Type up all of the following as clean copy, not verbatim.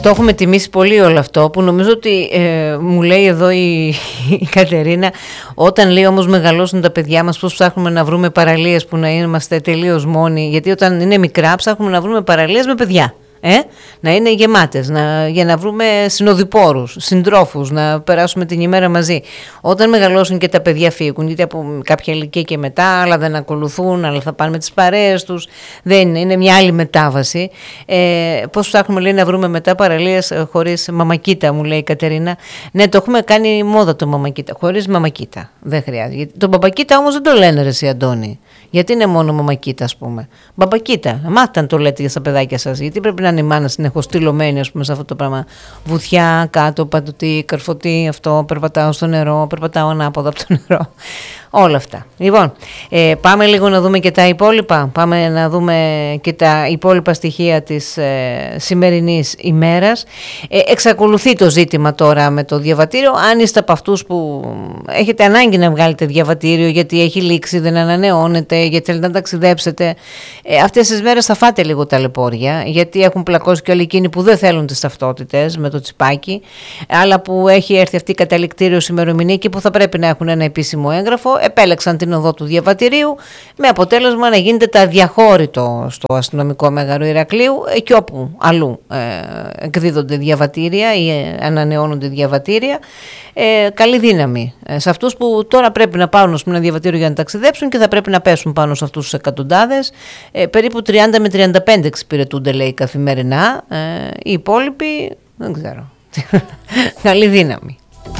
Το έχουμε τιμήσει πολύ όλο αυτό, που νομίζω ότι μου λέει εδώ η Κατερίνα, όταν λέει όμως μεγαλώσουν τα παιδιά μας, πώς ψάχνουμε να βρούμε παραλίες που να είμαστε τελείως μόνοι, γιατί όταν είναι μικρά ψάχνουμε να βρούμε παραλίες με παιδιά. Να είναι γεμάτες, για να βρούμε συνοδοιπόρους, συντρόφους, να περάσουμε την ημέρα μαζί. Όταν μεγαλώσουν και τα παιδιά φύγουν, γιατί από κάποια ηλικία και μετά, άλλα δεν ακολουθούν, άλλα θα πάνε με τις παρέες τους, δεν είναι μια άλλη μετάβαση. Πώς ψάχνουμε, λέει, να βρούμε μετά παραλίες χωρίς μαμακίτα, μου λέει η Κατερίνα. Ναι, το έχουμε κάνει μόδα το μαμακίτα, χωρίς μαμακίτα. Δεν χρειάζεται. Το μπαμπακίτα όμως δεν το λένε, ρε εσύ Αντώνη. Γιατί είναι μόνο μαμακίτα, ας πούμε. Μπαμπακίτα, μάθετε αν το λέτε στα παιδάκια σας, γιατί πρέπει να είναι η μάνα συνεχώς στυλωμένη, ας πούμε, σε αυτό το πράγμα. Βουθιά, κάτω, παντοτή, καρφωτή, αυτό, περπατάω στο νερό, περπατάω ανάποδα από το νερό. Όλα αυτά. Λοιπόν, πάμε λίγο να δούμε και τα υπόλοιπα. Πάμε να δούμε και τα υπόλοιπα στοιχεία της σημερινής ημέρας. Εξακολουθεί το ζήτημα τώρα με το διαβατήριο. Αν είστε από αυτούς που έχετε ανάγκη να βγάλετε διαβατήριο γιατί έχει λήξει, δεν ανανεώνεται, γιατί θέλετε να ταξιδέψετε, αυτές τις μέρες θα φάτε λίγο ταλαιπώρια, γιατί έχουν πλακώσει και όλοι εκείνοι που δεν θέλουν τις ταυτότητες με το τσιπάκι, αλλά που έχει έρθει αυτή η καταληκτήριος ημερομηνία και που θα πρέπει να έχουν ένα επίσημο έγγραφο. Επέλεξαν την οδό του διαβατηρίου, με αποτέλεσμα να γίνεται τα διαχώρητο στο αστυνομικό μέγαρο Ηρακλείου, εκεί όπου αλλού εκδίδονται διαβατήρια ή ανανεώνονται διαβατήρια. Καλή δύναμη σε αυτούς που τώρα πρέπει να πάρουν ένα διαβατήριο για να ταξιδέψουν και θα πρέπει να πέσουν πάνω σε αυτούς τους εκατοντάδες. Περίπου 30 με 35 εξυπηρετούνται, λέει, καθημερινά. Οι υπόλοιποι δεν ξέρω. Καλή δύναμη.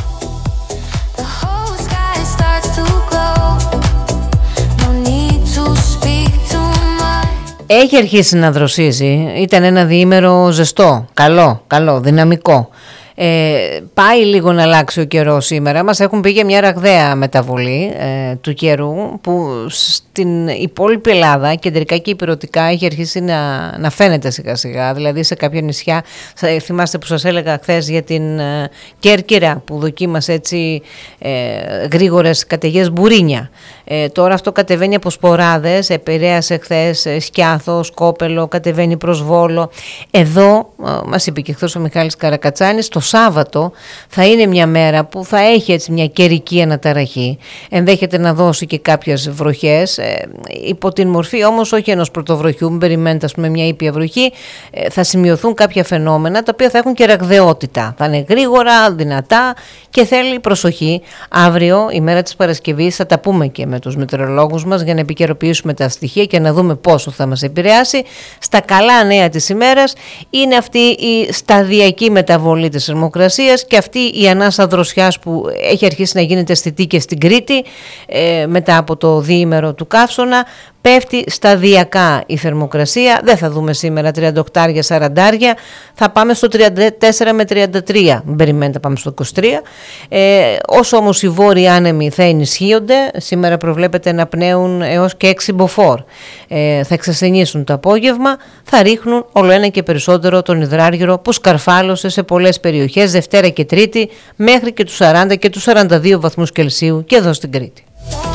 Έχει αρχίσει να δροσίζει, ήταν ένα διήμερο ζεστό, καλό, δυναμικό. Πάει λίγο να αλλάξει ο καιρός σήμερα. Μας έχουν πει για μια ραγδαία μεταβολή του καιρού που στην υπόλοιπη Ελλάδα, κεντρικά και ηπειρωτικά, έχει αρχίσει να φαίνεται σιγά σιγά. Δηλαδή σε κάποια νησιά, θυμάστε που σας έλεγα χθες για την Κέρκυρα που δοκίμασε έτσι γρήγορες καταιγές μπουρίνια. Τώρα αυτό κατεβαίνει από σποράδες, επηρέασε χθες Σκιάθο, Σκόπελο, κατεβαίνει προς Βόλο. Εδώ μας είπε και χθες ο Μιχάλης Καρακατσάνης, το Σάββατο θα είναι μια μέρα που θα έχει έτσι μια καιρική αναταραχή. Ενδέχεται να δώσει και κάποιες βροχές, υπό την μορφή όμως όχι ενός πρωτοβροχιού, μην περιμένετε, ας πούμε, μια ήπια βροχή. Θα σημειωθούν κάποια φαινόμενα τα οποία θα έχουν και ραγδαιότητα. Θα είναι γρήγορα, δυνατά και θέλει προσοχή. Αύριο, η μέρα της Παρασκευής, θα τα πούμε και με τους μετεωρολόγους μας για να επικαιροποιήσουμε τα στοιχεία και να δούμε πόσο θα μας επηρεάσει. Στα καλά νέα της ημέρας είναι αυτή η σταδιακή μεταβολή της θερμοκρασίας και αυτή η ανάσα δροσιάς που έχει αρχίσει να γίνεται αισθητή και στην Κρήτη μετά από το διήμερο του καύσωνα. Πέφτει σταδιακά η θερμοκρασία, δεν θα δούμε σήμερα 38-40, θα πάμε στο 34 με 33, μην περιμένετε, πάμε στο 23. Όσο όμως οι βόρειοι άνεμοι θα ενισχύονται, σήμερα προβλέπεται να πνέουν έως και 6 μποφόρ. Θα εξασθενήσουν το απόγευμα, θα ρίχνουν όλο ένα και περισσότερο τον υδράργυρο που σκαρφάλωσε σε πολλές περιοχές Δευτέρα και Τρίτη μέχρι και τους 40 και τους 42 βαθμούς Κελσίου και εδώ στην Κρήτη.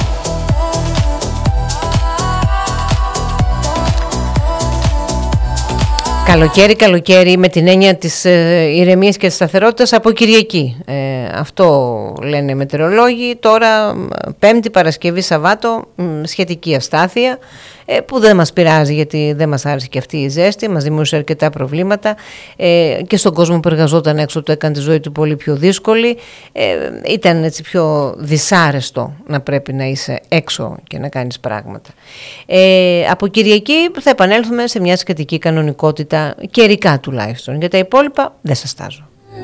Καλοκαίρι με την έννοια της ηρεμίας και της σταθερότητας από Κυριακή. Αυτό λένε οι μετεωρολόγοι. Τώρα Πέμπτη, Παρασκευή, Σαββάτο σχετική αστάθεια που δεν μας πειράζει γιατί δεν μας άρεσε και αυτή η ζέστη, μας δημιούργησε αρκετά προβλήματα και στον κόσμο που εργαζόταν έξω το έκανε τη ζωή του πολύ πιο δύσκολη. Ήταν έτσι πιο δυσάρεστο να πρέπει να είσαι έξω και να κάνεις πράγματα. Από Κυριακή θα επανέλθουμε σε μια σχετική κανονικότητα, καιρικά τουλάχιστον, για τα υπόλοιπα δεν σας τάζω.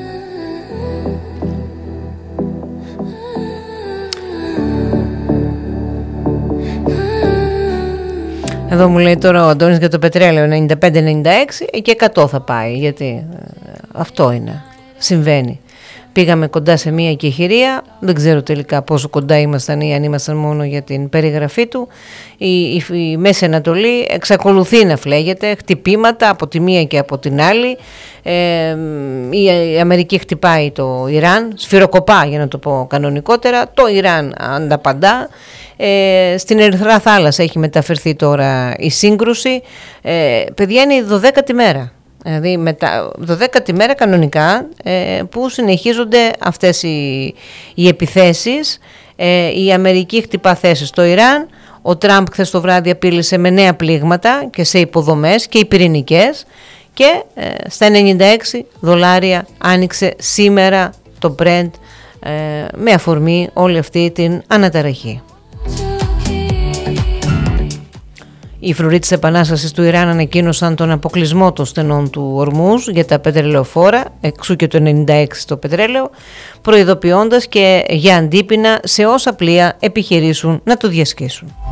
Εδώ μου λέει τώρα ο Αντώνης για το πετρέλαιο 95-96 και 100 θα πάει, γιατί αυτό είναι, συμβαίνει. Πήγαμε κοντά σε μία κεχηρία, δεν ξέρω τελικά πόσο κοντά ήμασταν ή αν ήμασταν μόνο για την περιγραφή του. Η Μέση Ανατολή εξακολουθεί να φλέγεται, χτυπήματα από τη μία και από την άλλη. Η Αμερική χτυπάει το Ιράν, σφυροκοπά για να το πω κανονικότερα, το Ιράν ανταπαντά. Στην Ερυθρά Θάλασσα έχει μεταφερθεί τώρα η σύγκρουση. Παιδιά, είναι η 12η μέρα. Δηλαδή μετά το 10η μέρα κανονικά που συνεχίζονται αυτές οι επιθέσεις. Η Αμερική χτυπά θέσεις στο Ιράν. Ο Τραμπ χθες το βράδυ απείλησε με νέα πλήγματα και σε υποδομές και οι πυρηνικές. Και στα $96 άνοιξε σήμερα το Brent με αφορμή όλη αυτή την αναταραχή. Οι φρουροί της Επανάστασης του Ιράν ανακοίνωσαν τον αποκλεισμό των στενών του Ορμούζ για τα πετρελαιοφόρα, εξού και το 96 το πετρέλαιο, προειδοποιώντας και για αντίπεινα σε όσα πλοία επιχειρήσουν να το διασχίσουν.